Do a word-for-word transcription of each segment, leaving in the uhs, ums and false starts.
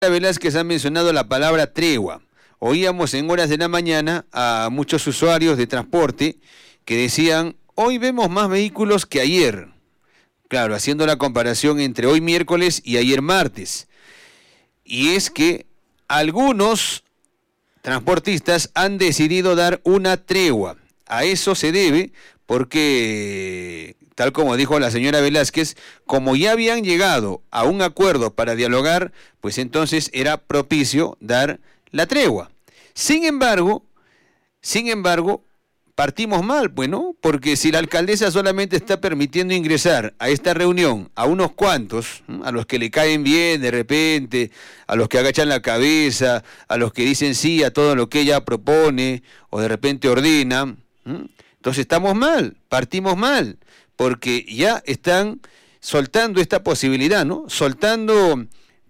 Velázquez ha mencionado la palabra tregua. Oíamos en horas de la mañana a muchos usuarios de transporte que decían, hoy vemos más vehículos que ayer. Claro, haciendo la comparación entre hoy miércoles y ayer martes. Y es que algunos transportistas han decidido dar una tregua. A eso se debe porque, tal como dijo la señora Velázquez, como ya habían llegado a un acuerdo para dialogar, pues entonces era propicio dar la tregua. Sin embargo, sin embargo, partimos mal, pues, ¿no? Porque si la alcaldesa solamente está permitiendo ingresar a esta reunión a unos cuantos, ¿m? a los que le caen bien de repente, a los que agachan la cabeza, a los que dicen sí a todo lo que ella propone o de repente ordena, ¿m? Entonces estamos mal, partimos mal, porque ya están soltando esta posibilidad, ¿no? Soltando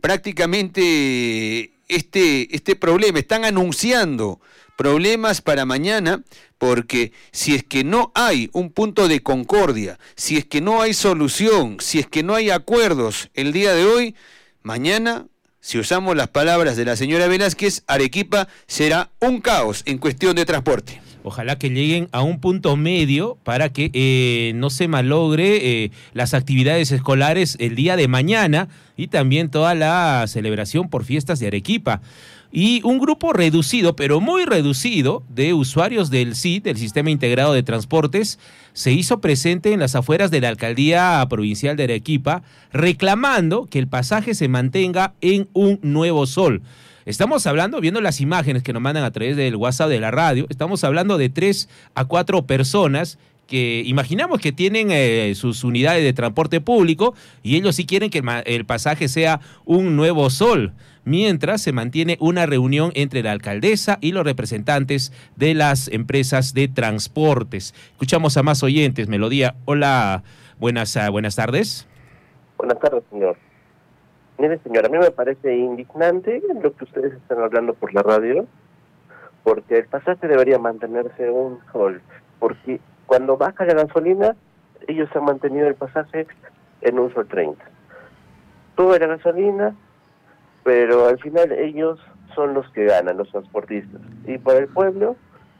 prácticamente este, este problema, están anunciando problemas para mañana, porque si es que no hay un punto de concordia, si es que no hay solución, si es que no hay acuerdos el día de hoy, mañana, si usamos las palabras de la señora Velázquez, Arequipa será un caos en cuestión de transporte. Ojalá que lleguen a un punto medio para que eh, no se malogre eh, las actividades escolares el día de mañana y también toda la celebración por fiestas de Arequipa. Y un grupo reducido, pero muy reducido, de usuarios del S I T, del Sistema Integrado de Transportes, se hizo presente en las afueras de la Alcaldía Provincial de Arequipa, reclamando que el pasaje se mantenga en un nuevo sol. Estamos hablando, viendo las imágenes que nos mandan a través del WhatsApp de la radio, estamos hablando de tres a cuatro personas que imaginamos que tienen eh, sus unidades de transporte público y ellos sí quieren que el, el pasaje sea un nuevo sol, mientras se mantiene una reunión entre la alcaldesa y los representantes de las empresas de transportes. Escuchamos a más oyentes. Melodía, hola, buenas, uh, buenas tardes. Buenas tardes, señor. Mire, señor, a mí me parece indignante lo que ustedes están hablando por la radio, porque el pasaje debería mantenerse un sol, porque cuando baja la gasolina, ellos han mantenido el pasaje en un sol treinta. Sube la gasolina, pero al final ellos son los que ganan, los transportistas. Y para el pueblo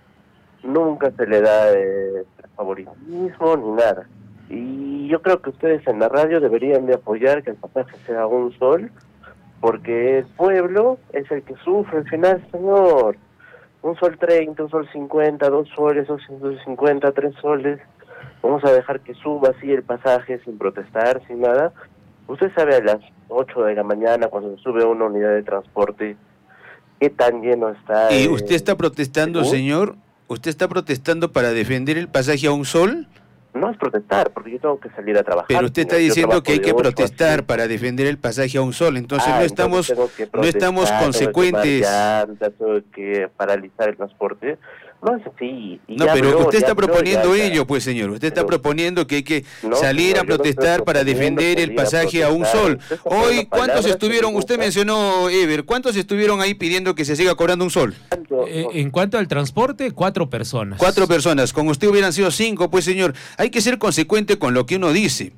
nunca se le da eh, favoritismo ni nada. Y yo creo que ustedes en la radio deberían de apoyar que el pasaje sea un sol, porque el pueblo es el que sufre al final, señor. Un sol treinta, un sol cincuenta, dos soles, dos sol cincuenta, tres soles. Vamos a dejar que suba así el pasaje sin protestar, sin nada. Usted sabe a las ocho de la mañana cuando se sube a una unidad de transporte qué tan lleno está. ¿Y usted está protestando, ¿sí? señor? ¿Usted está protestando para defender el pasaje a un sol? No es protestar, porque yo tengo que salir a trabajar. Pero usted está diciendo que hay que protestar para defender el pasaje a un sol, entonces ah, no estamos entonces no estamos consecuentes. Llantas, tengo que paralizar el transporte. No es así. No, pero habló, usted está proponiendo ya, ello, pues, señor. Usted pero, está proponiendo que hay que no, salir señor, a protestar no para defender el pasaje a, a un sol. Hoy, ¿cuántos estuvieron? Usted mencionó, Ever, ¿cuántos estuvieron ahí pidiendo que se siga cobrando un sol? Eh, en cuanto al transporte, cuatro personas. Cuatro personas. Con usted hubieran sido cinco, pues, señor. Hay que ser consecuente con lo que uno dice,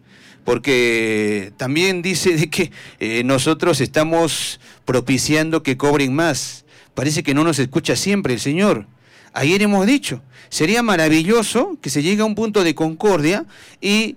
porque también dice de que eh, nosotros estamos propiciando que cobren más. Parece que no nos escucha siempre el señor. Ayer hemos dicho, sería maravilloso que se llegue a un punto de concordia y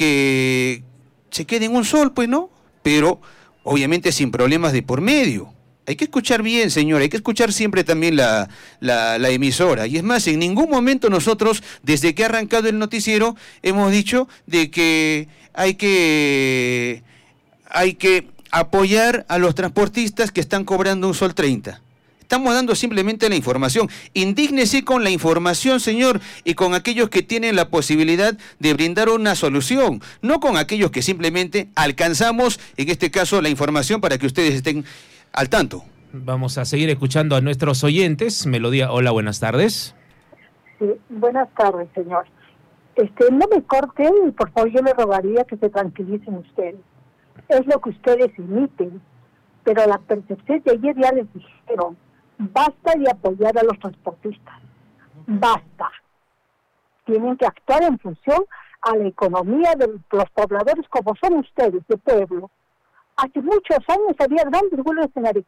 que se quede en un sol, pues, ¿no? Pero obviamente sin problemas de por medio. Hay que escuchar bien, señor, hay que escuchar siempre también la, la, la emisora. Y es más, en ningún momento nosotros, desde que ha arrancado el noticiero, hemos dicho de que hay que, hay que apoyar a los transportistas que están cobrando un sol treinta. Estamos dando simplemente la información. Indígnese con la información, señor, y con aquellos que tienen la posibilidad de brindar una solución, no con aquellos que simplemente alcanzamos, en este caso, la información para que ustedes estén al tanto. Vamos a seguir escuchando a nuestros oyentes. Melodía, hola, buenas tardes. Sí, buenas tardes, señor. Este, no me corten y por favor yo le rogaría que se tranquilicen ustedes. Es lo que ustedes imiten, pero la percepción de ayer ya les dijeron, basta de apoyar a los transportistas, basta. Tienen que actuar en función a la economía de los pobladores como son ustedes, de pueblo. Hace muchos años había grandes huelgas en Arequipa.